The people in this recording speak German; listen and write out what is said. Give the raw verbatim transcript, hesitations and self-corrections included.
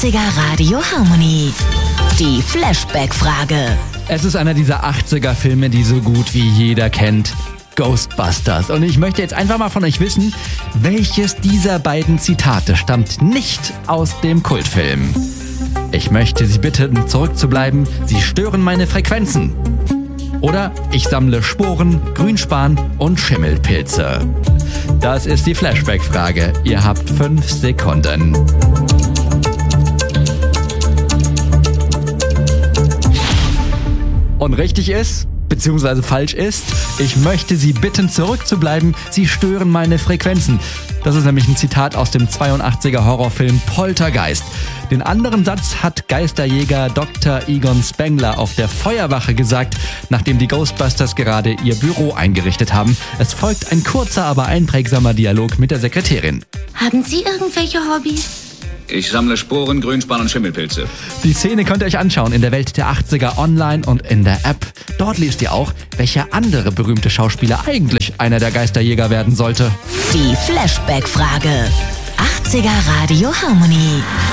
achtziger Radio Harmony. Die Flashback-Frage. Es ist einer dieser achtziger-Filme, die so gut wie jeder kennt. Ghostbusters. Und ich möchte jetzt einfach mal von euch wissen, welches dieser beiden Zitate stammt nicht aus dem Kultfilm. Ich möchte Sie bitten, zurückzubleiben. Sie stören meine Frequenzen. Oder ich sammle Sporen, Grünspan und Schimmelpilze. Das ist die Flashback-Frage. Ihr habt fünf Sekunden. Und richtig ist, beziehungsweise falsch ist, ich möchte Sie bitten, zurückzubleiben. Sie stören meine Frequenzen. Das ist nämlich ein Zitat aus dem zweiundachtziger Horrorfilm Poltergeist. Den anderen Satz hat Geisterjäger Doktor Egon Spengler auf der Feuerwache gesagt, nachdem die Ghostbusters gerade ihr Büro eingerichtet haben. Es folgt ein kurzer, aber einprägsamer Dialog mit der Sekretärin. Haben Sie irgendwelche Hobbys? Ich sammle Sporen, Grünspan und Schimmelpilze. Die Szene könnt ihr euch anschauen in der Welt der achtziger online und in der App. Dort lest ihr auch, welcher andere berühmte Schauspieler eigentlich einer der Geisterjäger werden sollte. Die Flashback-Frage. achtziger Radio Harmony.